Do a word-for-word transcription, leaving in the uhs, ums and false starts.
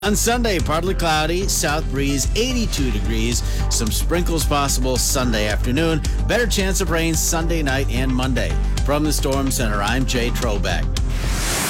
On Sunday, partly cloudy, south breeze, eighty-two degrees. Some sprinkles possible Sunday afternoon. Better chance of rain Sunday night and Monday. From the Storm Center, I'm Jay Trobeck.